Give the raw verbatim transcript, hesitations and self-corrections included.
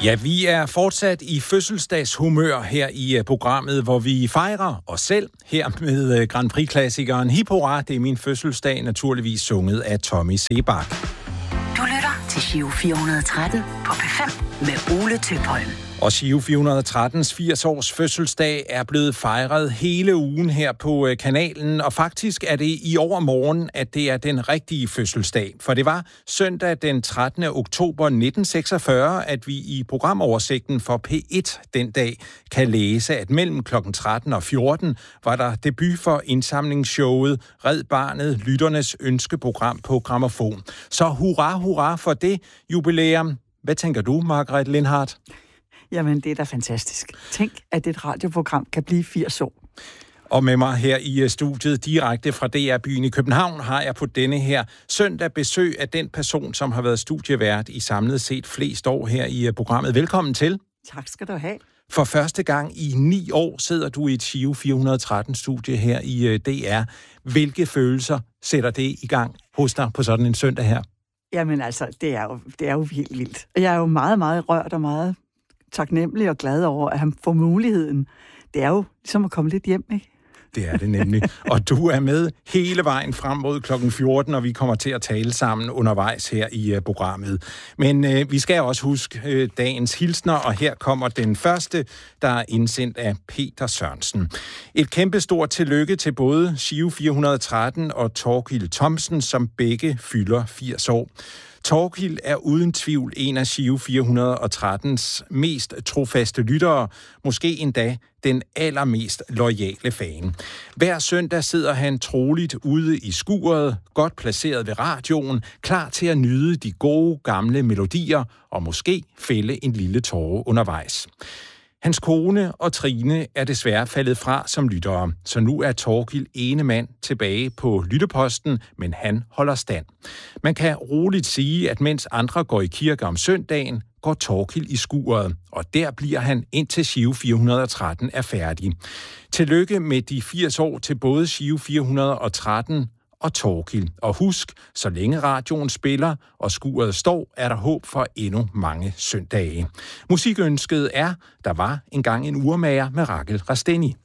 Ja, vi er fortsat i fødselsdagshumør her i programmet, hvor vi fejrer os selv her med Grand Prix-klassikeren Hip Hurra. Det er min fødselsdag, naturligvis sunget af Tommy Sebak. Du lytter til Giro fire hundrede og tretten på P fem med Ole Tøpholm. Og Giro fire hundrede og trettens firs års fødselsdag er blevet fejret hele ugen her på kanalen, og faktisk er det i overmorgen, at det er den rigtige fødselsdag. For det var søndag den trettende oktober nitten seksogfyrre, at vi i programoversigten for P et den dag kan læse, at mellem klokken tretten og fjorten var der debut for indsamlingsshowet Red Barnet, lytternes ønskeprogram på Grammofon. Så hurra, hurra for det jubilæum. Hvad tænker du, Margrethe Lindhardt? Jamen, det er da fantastisk. Tænk, at et radioprogram kan blive firs år. Og med mig her i studiet, direkte fra D R-byen i København, har jeg på denne her søndag besøg af den person, som har været studievært i samlet set flest år her i programmet. Velkommen til. Tak skal du have. For første gang i ni år sidder du i et Giro fire hundrede og tretten-studie her i D R. Hvilke følelser sætter det i gang hos dig på sådan en søndag her? Jamen altså, det er jo, det er jo helt vildt. Jeg er jo meget, meget rørt og meget taknemmelig og glad over, at han får muligheden. Det er jo ligesom at komme lidt hjem, ikke? Det er det nemlig. Og du er med hele vejen frem mod klokken fjorten, og vi kommer til at tale sammen undervejs her i uh, programmet. Men uh, vi skal også huske uh, dagens hilsner, og her kommer den første, der er indsendt af Peter Sørensen. Et kæmpestort tillykke til både Giro fire hundrede og tretten og Thorkild Thomsen, som begge fylder firs år. Thorkild er uden tvivl en af Giro fire hundrede og trettens mest trofaste lyttere, måske endda den allermest loyale fan. Hver søndag sidder han troligt ude i skuret, godt placeret ved radioen, klar til at nyde de gode gamle melodier og måske fælde en lille tåre undervejs. Hans kone og Trine er desværre faldet fra som lyttere, så nu er Thorkild ene mand tilbage på lytteposten, men han holder stand. Man kan roligt sige, at mens andre går i kirke om søndagen, går Thorkild i skuret, og der bliver han indtil Giro fire hundrede og tretten er færdig. Tillykke med de firs år til både Giro fire hundrede og tretten og Thorkild. Og husk, så længe radioen spiller og skuret står, er der håb for endnu mange søndage. Musikønsket er, der var engang en urmager med Rakel Rasteni.